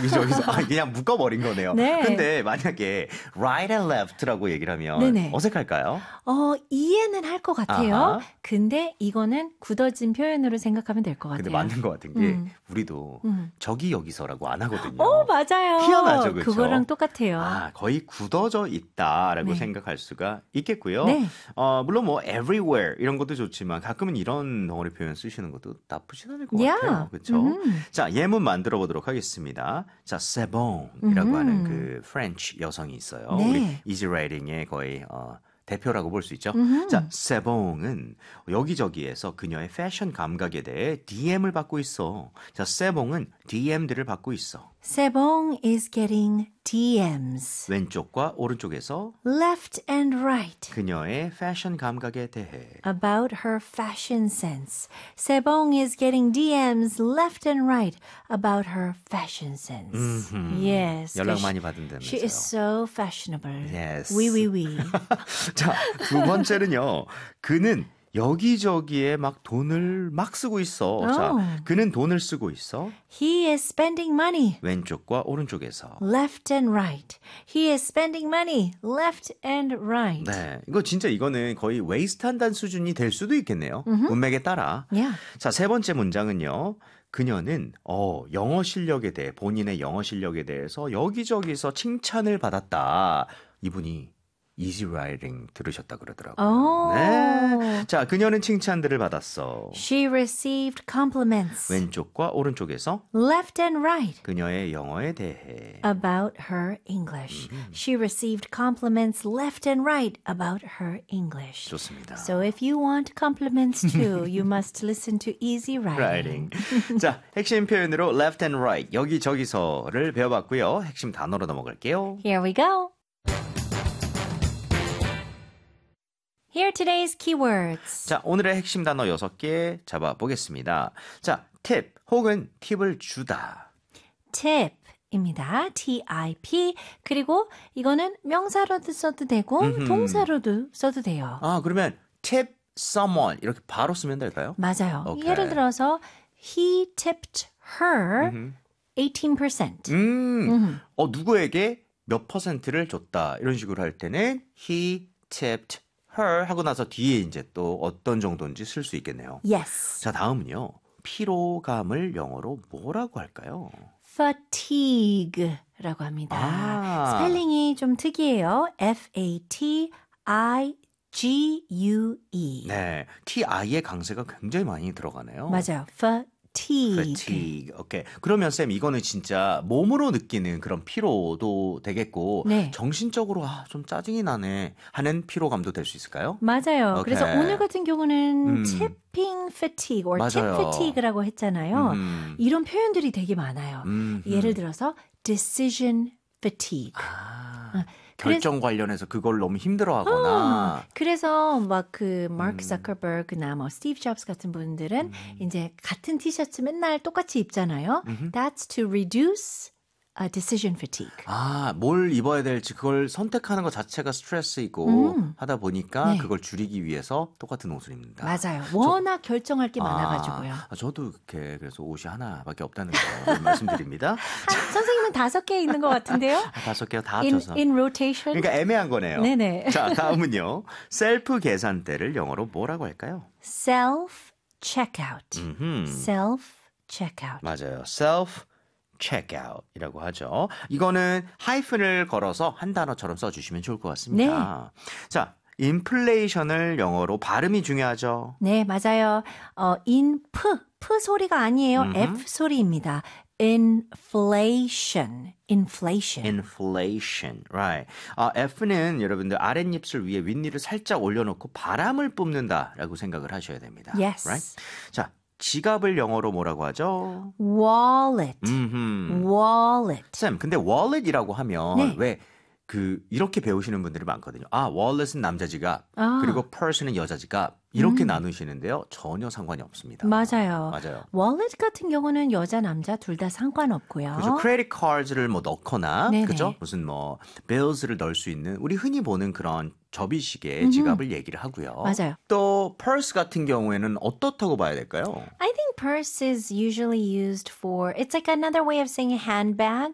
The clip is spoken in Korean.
여기저기서 그냥 묶어버린 거네요. 네. 근데 만약에 right and left라고 얘기를 하면 네네. 어색할까요? 이해는 할 것 같아요. 아하. 근데 이거는 굳어진 표현으로 생각하면 될 것 같아요. 근데 맞는 것 같은 게 우리도 저기 여기서라고 안 하거든요. 맞아요. 희한하죠, 그렇죠? 그거랑 똑같아요. 거의 굳어져 있다라고 네. 생각할 수가 있겠고요. 네. 물론 뭐 everywhere 이런 것도 좋지만 가끔은 이런 덩어리 표현 쓰시는 것도 나쁘진 않을 것 같아요. 그렇죠? 자, 예문 만들어 보도록 하겠습니다. 자, c'est bon이라고 하는 그 프렌치 여성이 있어요. 네. 우리 이지 라이딩의 거의 대표라고 볼 수 있죠. 자, 세봉은 여기저기에서 그녀의 패션 감각에 대해 DM을 받고 있어. 자, 세봉은 DM들을 받고 있어. 세봉 is getting DMs. 왼쪽과 오른쪽에서 Left and right. 그녀의 패션 감각에 대해. About her fashion sense. 세봉 is getting DMs left and right about her fashion sense. Yes. 연락 많이 받은다면서요. She is so fashionable. Yes. Oui, oui, oui. 자, 두 번째는요. 그는 여기저기에 막 돈을 막 쓰고 있어. 자, 그는 돈을 쓰고 있어. He is spending money. 왼쪽과 오른쪽에서. Left and right. He is spending money. Left and right. 네, 이거는 거의 웨이스트한다는 수준이 될 수도 있겠네요. 문맥에 따라. Yeah. 자, 세 번째 문장은요. 그녀는 영어 실력에 대해 본인의 영어 실력에 대해서 여기저기서 칭찬을 받았다. 이분이 Easy Writing 들으셨다 그러더라고요. 네. 자, 그녀는 칭찬들을 받았어. She received compliments. 왼쪽과 오른쪽에서 Left and right. 그녀의 영어에 대해. About her English. She received compliments left and right about her English. 좋습니다. So if you want compliments too, you must listen to Easy Writing. 자, 핵심 표현으로 left and right, 여기저기서를 배워봤고요. 핵심 단어로 넘어갈게요. Here we go. Here are today's keywords. 자, 오늘의 핵심 단어 6개 잡아보겠습니다. 자, 팁 혹은 팁을 주다. tip입니다. T-I-P. 그리고 이거는 명사로도 써도 되고 동사로도 써도 돼요. 그러면 tip someone 이렇게 바로 쓰면 될까요? 맞아요. Okay. 예를 들어서 he tipped her 18%. 누구에게 몇 퍼센트를 줬다 이런 식으로 할 때는 he tipped her 하고 나서 뒤에 이제 또 어떤 정도인지 쓸 수 있겠네요. Yes. 자, 다음은요. 피로감을 영어로 뭐라고 할까요? fatigue라고 합니다. 스펠링이 좀 특이해요. F-A-T-I-G-U-E. 네, T-I의 강세가 굉장히 많이 들어가네요. 맞아요. fatigue. 오케이. 그러면 쌤 이거는 진짜 몸으로 느끼는 그런 피로도 되겠고 네. 정신적으로 좀 짜증이 나네 하는 피로감도 될 수 있을까요? 맞아요. 오케이. 그래서 오늘 같은 경우는 tipping fatigue or tip 맞아요. fatigue라고 했잖아요. 이런 표현들이 되게 많아요. 예를 들어서 decision fatigue. 결정 관련해서 그걸 너무 힘들어하거나. 그래서 막 그 마크 자커버그나 뭐 스티브 잡스 같은 분들은 이제 같은 티셔츠 맨날 똑같이 입잖아요. That's to reduce decision fatigue. 뭘 입어야 될지 그걸 선택하는 것 자체가 스트레스이고 하다 보니까 네. 그걸 줄이기 위해서 똑같은 옷을 입는다. 맞아요. 워낙 결정할 게 많아가지고요. 저도 그렇게 그래서 옷이 하나밖에 없다는 거 말씀드립니다. 선생님은 5개 있는 것 같은데요? 5개가 다 합쳐서. In rotation? 그러니까 애매한 거네요. 네네. 자, 다음은요. 셀프 계산대를 영어로 뭐라고 할까요? self checkout. self checkout. 맞아요. self checkout이라고 하죠. 이거는 하이픈을 걸어서 한 단어처럼 써주시면 좋을 것 같습니다. 자, 인플레이션을 영어로 발음이 중요하죠. 네, 맞아요. 프 소리가 아니에요. F 소리입니다. inflation. right. F는 여러분들 아랫입술 위에 윗니를 살짝 올려놓고 바람을 뿜는다라고 생각을 하셔야 됩니다. Yes. Right? 자, 지갑을 영어로 뭐라고 하죠? wallet. wallet. 쌤, 근데 wallet이라고 하면 네. 왜 이렇게 배우시는 분들이 많거든요. wallet은 남자 지갑, 그리고 purse는 여자 지갑 이렇게 나누시는데요. 전혀 상관이 없습니다. 맞아요. 맞아요. wallet 같은 경우는 여자, 남자 둘 다 상관없고요. 그죠. 크레딧 카드를 뭐 넣거나, 네네. 그죠? 무슨 뭐 bills를 넣을 수 있는 우리 흔히 보는 그런 접이식의 지갑을 얘기를 하고요. 맞아요. 또 purse 같은 경우에는 어떻다고 봐야 될까요? I think purse is usually used for, it's like another way of saying handbag.